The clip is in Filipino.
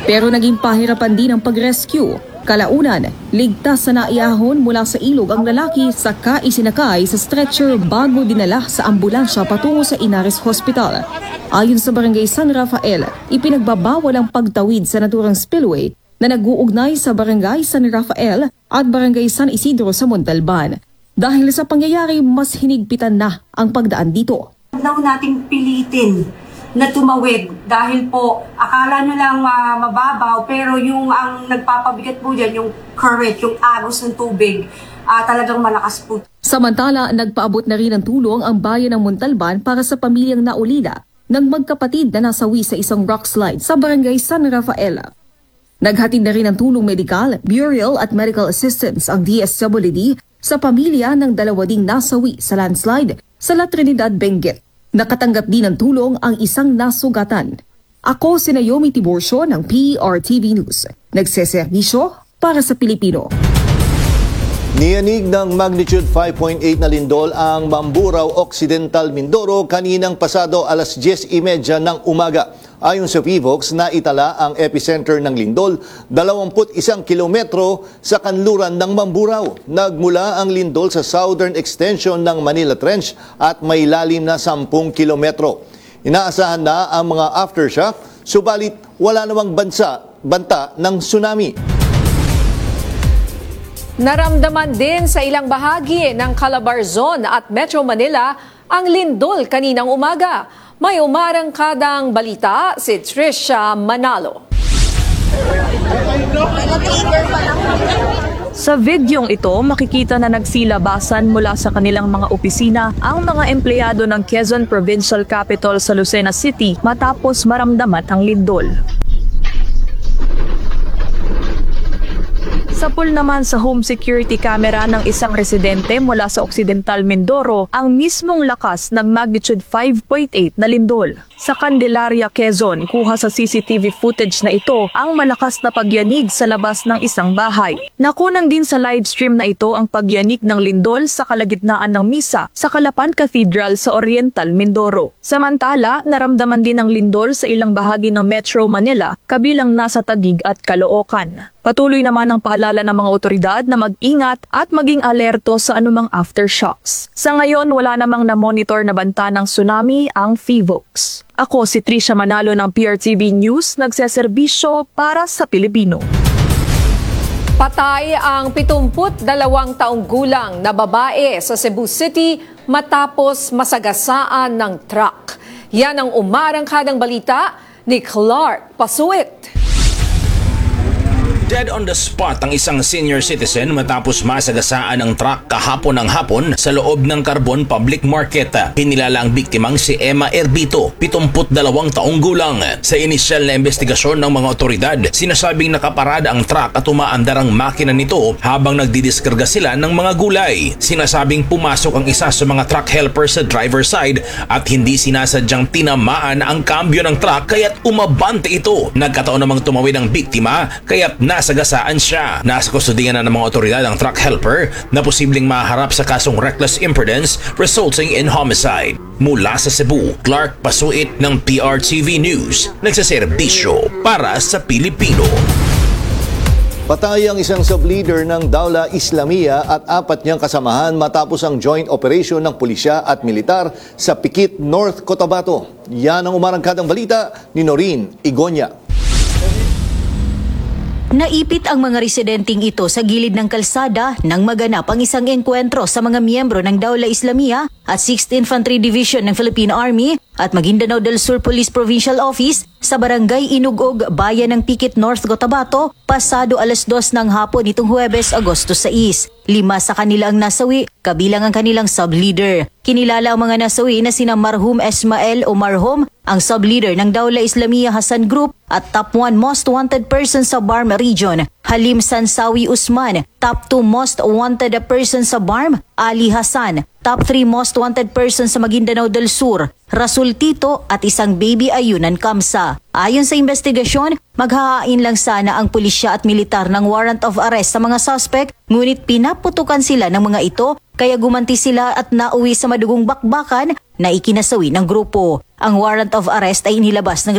Pero naging pahirapan din ang pag-rescue. Kalaunan, ligtas na naiyahon mula sa ilog ang lalaki saka isinakay sa stretcher bago dinala sa ambulansya patungo sa Inares Hospital. Ayon sa Barangay San Rafael, ipinagbabawal ang pagtawid sa naturang spillway na nag-uugnay sa Barangay San Rafael at Barangay San Isidro sa Montalban. Dahil sa pangyayari, mas hinigpitan na ang pagdaan dito. Huwag nating pilitin na tumawid dahil po akala nyo lang mababaw pero yung ang nagpapabigat po dyan, yung current, yung agos ng tubig, talagang malakas po. Samantala, nagpaabot na rin ng tulong ang bayan ng Montalban para sa pamilyang naulila ng magkapatid na nasawi sa isang rock slide sa Barangay San Rafael. Naghatid na rin ng tulong medikal, burial at medical assistance ang DSWD sa pamilya ng dalawa ding nasawi sa landslide sa La Trinidad, Benguet. Nakatanggap din ng tulong ang isang nasugatan. Ako si Naomi Tiburcio ng PRTV News. Nagseserbisyo para sa Pilipino. Niyanig ng magnitude 5.8 na lindol ang Mamburao Occidental, Mindoro kaninang pasado alas 10:30 ng umaga. Ayon sa PHIVOLCS, naitala ang epicenter ng lindol 21 kilometro sa kanluran ng Mamburao. Nagmula ang lindol sa southern extension ng Manila Trench at may lalim na 10 kilometro. Inaasahan na ang mga aftershock, subalit wala namang banta ng tsunami. Naramdaman din sa ilang bahagi ng Calabarzon at Metro Manila ang lindol kaninang umaga. May umarangkadang balita si Trisha Manalo. Sa videong ito, makikita na nagsilabasan mula sa kanilang mga opisina ang mga empleyado ng Quezon Provincial Capital sa Lucena City matapos maramdaman ang lindol. Sa pool naman sa home security camera ng isang residente mula sa Occidental Mindoro ang mismong lakas ng magnitude 5.8 na lindol. Sa Candelaria, Quezon, kuha sa CCTV footage na ito ang malakas na pagyanig sa labas ng isang bahay. Nakunan din sa live stream na ito ang pagyanig ng lindol sa kalagitnaan ng misa sa Calapan Cathedral sa Oriental, Mindoro. Samantala, naramdaman din ang lindol sa ilang bahagi ng Metro Manila, kabilang nasa Taguig at Caloocan. Patuloy naman ang paalala ng mga otoridad na mag-ingat at maging alerto sa anumang aftershocks. Sa ngayon, wala namang na-monitor na banta ng tsunami ang PHIVOLCS. Ako si Trisha Manalo ng PRTV News, nagseserbisyo para sa Pilipino. Patay ang 72 taong gulang na babae sa Cebu City matapos masagasaan ng truck. Yan ang umarangkadang balita ni Clark Pasuit. Dead on the spot ang isang senior citizen matapos masagasaan ng truck kahapon ng hapon sa loob ng Carbon Public Market. Kinilala ang biktimang si Emma Erbito, 72 taong gulang. Sa inisyal na investigasyon ng mga otoridad, sinasabing nakaparada ang truck at umaandar ang makina nito habang nagdidiskarga sila ng mga gulay. Sinasabing pumasok ang isa sa mga truck helper sa driver side at hindi sinasadyang tinamaan ang kambyo ng truck kaya't umabante ito. Nagkataon namang tumawid ang biktima kaya't nasagasaan siya. Nasa kustudiyan na ng mga otoridad ang truck helper na posibleng maharap sa kasong reckless imprudence resulting in homicide. Mula sa Cebu, Clark Pasuit ng PRTV News, nagsaserbisyo para sa Pilipino. Patay ang isang sub-leader ng Dawla Islamia at 4 niyang kasamahan matapos ang joint operation ng pulisya at militar sa Pikit, North Cotabato. Yan ang umarangkadang balita ni Noreen Igonya. Naipit ang mga residenteng ito sa gilid ng kalsada nang maganap ang isang engkwentro sa mga miyembro ng Dawla Islamia at 6th Infantry Division ng Philippine Army at Maguindanao del Sur Police Provincial Office sa Barangay Inugog, Bayan ng Pikit, North Cotabato, pasado alas 2 ng hapon itong Huwebes, Agosto 6. 5 sa kanila ang nasawi, kabilang ang kanilang sub-leader. Kinilala ang mga nasawi na sina Marhum Esmael o Marhum, ang sub-leader ng Dawla Islamia Hassan Group at top 1 most wanted person sa Barm Region, Halim Sansawi Usman, top 2 most wanted person sa Barm, Ali Hassan, top 3 most wanted person sa Maguindanao del Sur, Rasul Tito at isang baby ayunan Kamsa. Ayon sa investigasyon, maghahain lang sana ang pulisya at militar ng warrant of arrest sa mga suspect, ngunit pinaputukan sila ng mga ito kaya gumanti sila at nauwi sa madugong bakbakan na ikinasawi ng grupo. Ang warrant of arrest ay inilabas ng